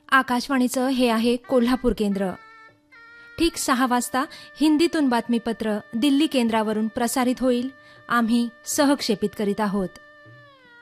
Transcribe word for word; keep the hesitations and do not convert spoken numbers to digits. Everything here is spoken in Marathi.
आकाशवाणीचं हे आहे कोल्हापूर केंद्र. ठीक सहा वाजता हिंदीतून बातमीपत्र दिल्ली केंद्रावरून प्रसारित होईल. आम्ही सहक्षेपित करीत आहोत.